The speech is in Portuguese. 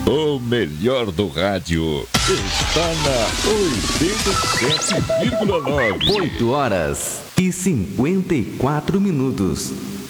O melhor do rádio está na 87,9. 8 horas e 54 minutos.